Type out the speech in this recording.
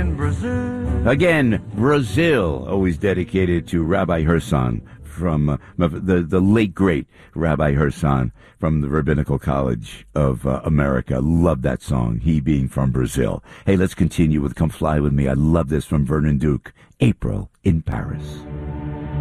in Brazil. Again, Brazil, always dedicated to Rabbi Herson from the late, great Rabbi Herson from the Rabbinical College of America. Love that song, he being from Brazil. Hey, let's continue with Come Fly With Me. I love this from Vernon Duke, April in Paris.